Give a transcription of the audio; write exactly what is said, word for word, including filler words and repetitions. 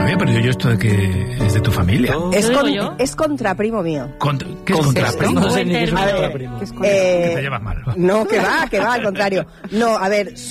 Oye, pero yo, yo esto de que es de tu familia. Es, ¿Lo digo con, yo? es contraprimo mío. Contra, ¿Qué es contraprimo? No sé ni qué es un A ver, contraprimo. eh, Que te llevas mal. No, que va, que va, al contrario. No, a ver...